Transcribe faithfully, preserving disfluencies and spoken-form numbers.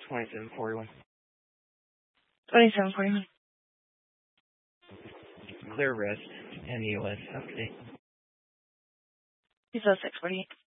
twenty-seven forty-one. twenty-seven forty-one. Clear wrist and U S update. He's oh six forty-eight.